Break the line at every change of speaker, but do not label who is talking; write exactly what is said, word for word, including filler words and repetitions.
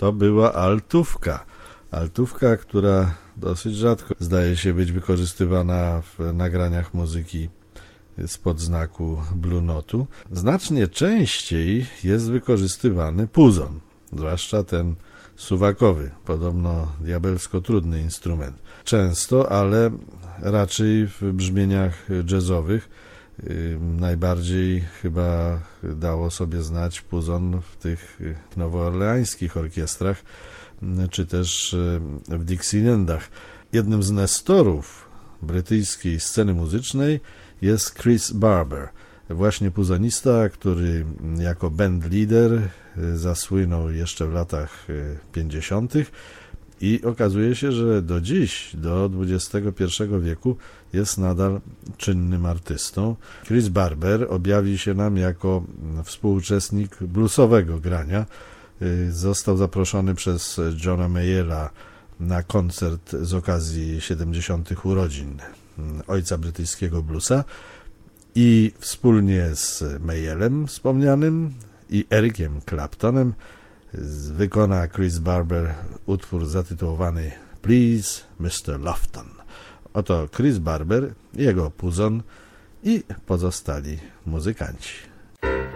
to była altówka. Altówka, która dosyć rzadko zdaje się być wykorzystywana w nagraniach muzyki spod znaku Blue Note'u. Znacznie częściej jest wykorzystywany puzon, zwłaszcza ten suwakowy, podobno diabelsko trudny instrument. Często, ale raczej w brzmieniach jazzowych. Najbardziej chyba dało sobie znać puzon w tych nowoorleańskich orkiestrach, czy też w Dixielandach. Jednym z nestorów brytyjskiej sceny muzycznej jest Chris Barber, właśnie puzonista, który jako band leader zasłynął jeszcze w latach pięćdziesiątych i okazuje się, że do dziś, do dwudziestego pierwszego wieku jest nadal czynnym artystą. Chris Barber objawi się nam jako współuczestnik bluesowego grania. Został zaproszony przez Johna Mayalla na koncert z okazji siedemdziesiątych urodzin ojca brytyjskiego bluesa i wspólnie z Mayallem wspomnianym i Ericiem Claptonem wykona Chris Barber utwór zatytułowany Please mister Lofton. Oto Chris Barber, jego puzon i pozostali muzykanci.